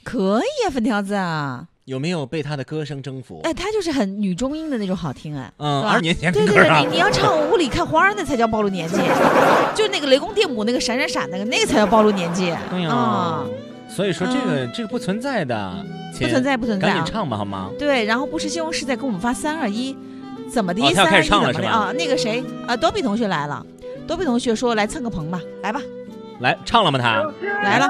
可以啊，粉条子啊。 有没有被她的歌声征服？ 哎，她就是很女中音的那种好听哎。 20年前的歌啊。 对，你要唱《雾里看花》那才叫暴露年纪，就那个雷公电母那个闪闪闪那个才叫暴露年纪。 对呀。所以说这个不存在的， 不存在赶紧唱吧好吗？ 对，然后不是西红柿在给我们发321，怎么的？321 他要开始唱了是吧？ 啊，那个谁多比同学来了，多比同学说来蹭个棚吧，来吧， 来唱了吗他？ 来了。